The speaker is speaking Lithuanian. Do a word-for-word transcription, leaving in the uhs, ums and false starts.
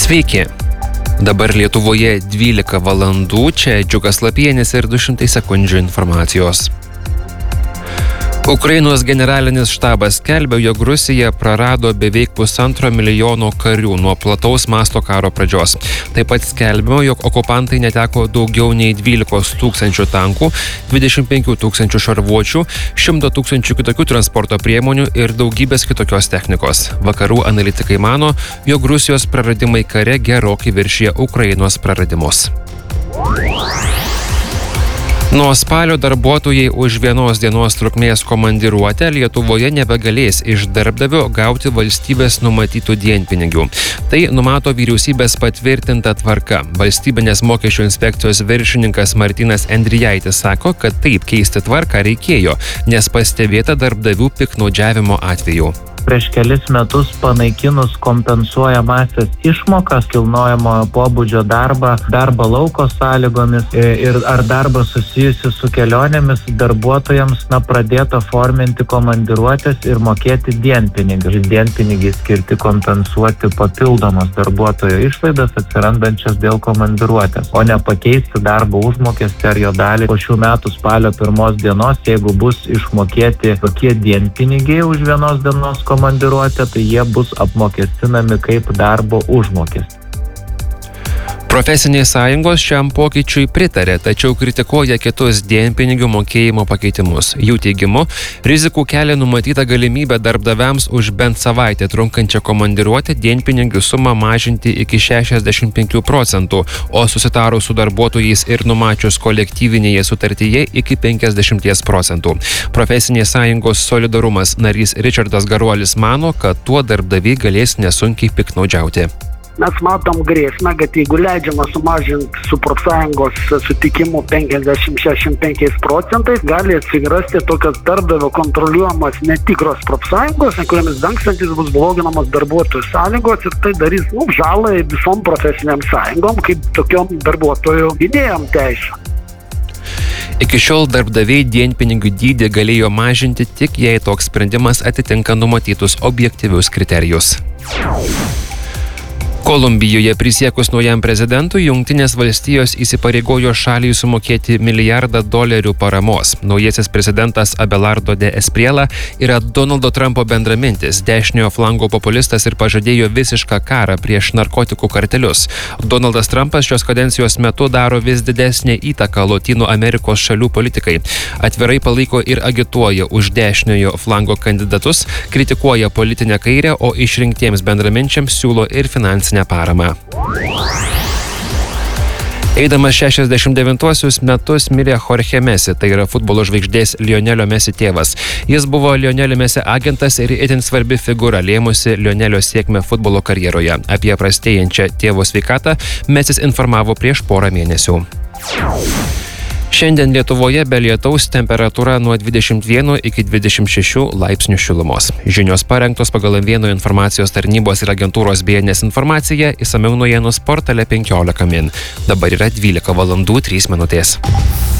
Sveiki. Dabar Lietuvoje dvylika valandų, čia Džiugas Lapienis ir du šimtai sekundžių informacijos. Ukrainos generalinis štabas skelbia, jog Rusija prarado beveik pusantro milijono karių nuo plataus masto karo pradžios. Taip pat skelbima, jog okupantai neteko daugiau nei dvylikos tūkstančių tankų, dvidešimt penkių tūkstančių šarvuočių, šimto tūkstančių kitokių transporto priemonių ir daugybės kitokios technikos. Vakarų analitikai mano, jog Rusijos praradimai kare gerokai viršija Ukrainos praradimus. Nuo spalio darbuotojai už vienos dienos trukmės komandiruotę Lietuvoje nebegalės iš darbdavio gauti valstybės numatytų dienpinigių. Tai numato vyriausybės patvirtinta tvarka. Valstybinės mokesčių inspekcijos viršininkas Martynas Endrijaitis sako, kad taip keisti tvarką reikėjo, nes pastebėta darbdavių piktnaudžiavimo atvejų. Prieš kelis metus panaikinus kompensuojamąsias išmokas, kilnojamojo pobūdžio darbą, darbą lauko sąlygomis ir ar darbą susijusi su kelionėmis, darbuotojams na, pradėta forminti komandiruotės ir mokėti dienpinigius. Dienpinigiai skirti kompensuoti papildomas darbuotojo išlaidas atsirandančias dėl komandiruotės, o ne pakeisti darbo užmokestį ar jo dalį po šių metų spalio pirmos dienos, jeigu bus išmokėti tokie dienpinigiai už vienos dienos komandiruotę, tai jie bus apmokestinami kaip darbo užmokestis. Profesinės sąjungos šiam pokyčiui pritarė, tačiau kritikuoja kitus dienpinigių mokėjimo pakeitimus. Jų teigimu, rizikų kelia numatyta galimybė darbdaviams už bent savaitę trunkančią komandiruotę dienpinigių sumą mažinti iki šešiasdešimt penkių procentų, o susitarus su darbuotojais ir numačius kolektyvinėje sutartyje iki penkiasdešimt procentų. Profesinės sąjungos Solidarumas narys Ričardas Garuolis mano, kad tuo darbdaviai galės nesunkiai piktnaudžiauti. Mes matom grėsmę, kad jeigu leidžiama sumažinti su profsąjungos sutikimu penkiasdešimt šešiasdešimt penkiais procentais, gali atsirasti tokios darbdavio kontroliuojamos netikros profsąjungos, kuriamis dangstantis bus bloginamos darbuotojų sąlygos ir tai darys nu, žalą visom profesiniam sąjungom, kaip tokiom darbuotojų idėjom teisų. Iki šiol darbdaviai dienpinigių dydį galėjo mažinti tik jei toks sprendimas atitinka numatytus objektyvius kriterijus. Kolumbijoje prisiekus naujam prezidentui, Jungtinės valstijos įsipareigojo šaliai sumokėti milijardą dolerių paramos. Naujasis prezidentas Abelardo de Espriella yra Donaldo Trumpo bendramintis, dešiniojo flango populistas ir pažadėjo visišką karą prieš narkotikų kartelius. Donaldas Trumpas šios kadencijos metu daro vis didesnę įtaką Lotynų Amerikos šalių politikai. Atvirai palaiko ir agituoja už dešiniojo flango kandidatus, kritikuoja politinę kairę, o išrinktiems bendraminčiams siūlo ir finansinę paramą. Eidamas šešiasdešimt devintuosius metus mirė Jorge Messi, tai yra futbolo žvaigždės Lionelio Messi tėvas. Jis buvo Lionelio Messi agentas ir itin svarbi figūra, lėmusi Lionelio sėkmę futbolo karjeroje. Apie prastėjančią tėvo sveikatą Messis informavo prieš porą mėnesių. Šiandien Lietuvoje be lietaus, temperatūra nuo dvidešimt vieno iki dvidešimt šešių laipsnių šilumos. Žinios parengtos pagal M vienas informacijos tarnybos ir agentūros B N S informaciją, išsamiau naujienų portale penkiolika min. Dabar yra dvylika valandų trys minutės.